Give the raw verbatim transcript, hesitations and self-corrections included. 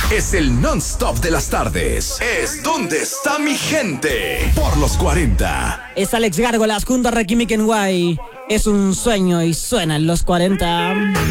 Es el non-stop de las tardes. Es ¿Dónde está mi gente? Por los cuarenta. Es Alex Gárgolas junto a Rakim y Kenway. Es un sueño y suena en los cuarenta.